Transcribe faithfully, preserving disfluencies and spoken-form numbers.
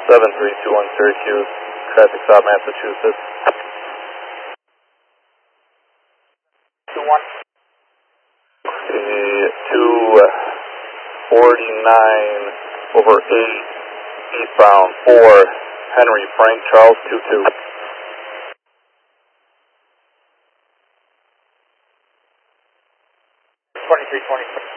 seven three two one Syracuse, traffic stop Massachusetts. two one. Okay, two forty-nine over eight, eastbound four, Henry Frank Charles two two. twenty-three twenty.